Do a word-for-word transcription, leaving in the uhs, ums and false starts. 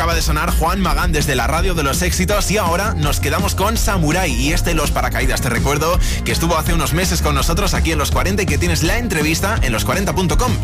acaba de sonar Juan Magán desde la radio de los éxitos y ahora nos quedamos con Samurai y este Los Paracaídas. Te recuerdo que estuvo hace unos meses con nosotros aquí en Los cuarenta y que tienes la entrevista en los cuarenta punto com